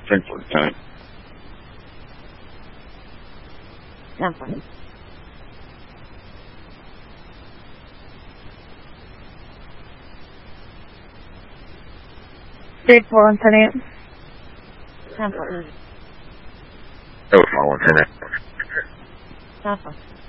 10 for Lieutenant. 10 for. State for Lieutenant. 10 for. That was my Lieutenant. 10 for.